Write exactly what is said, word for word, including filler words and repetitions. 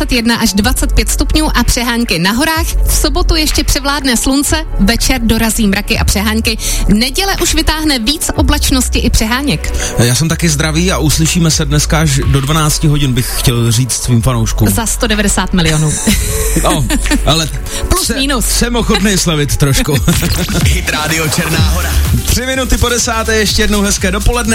dvacet jedna až dvacet pět stupňů a přehánky na horách. V sobotu ještě převládne slunce, večer dorazí mraky a přehánky. Neděle už vytáhne víc oblačnosti i přeháněk. Já jsem taky zdravý a uslyšíme se dneska až do dvanáct hodin, bych chtěl říct svým fanouškům. Za sto devadesát milionů. No, ale plus se, minus. Jsem ochotný slavit trošku. Hit Radio Černá Hora. Tři minuty po desáté, ještě jednou hezké dopoledne.